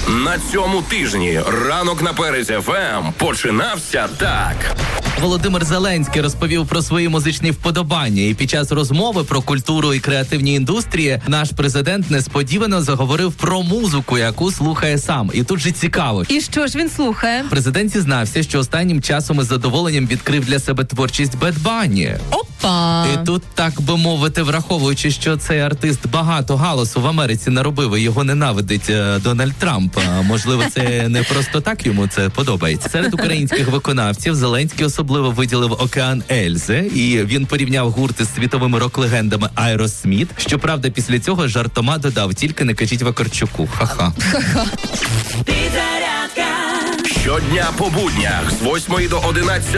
На цьому тижні ранок на Перезі ФМ починався так. Володимир Зеленський розповів про свої музичні вподобання, і під час розмови про культуру і креативні індустрії наш президент несподівано заговорив про музику, яку слухає сам. І тут же цікаво. І що ж він слухає? Президент зізнався, що останнім часом із задоволенням відкрив для себе творчість Бед Банні. Опа! І тут, так би мовити, враховуючи, що цей артист багато галасу в Америці наробив і його ненавидить Дональд Трамп. Можливо, це не просто так йому це подобається. Серед українських виконавців Зеленський особливо виділив «Океан Ельзи», і він порівняв гурти з світовими рок-легендами Aerosmith. Щоправда, після цього жартома додав: тільки не кажіть Вакарчуку. Ха-ха. Щодня по буднях з 8 до 11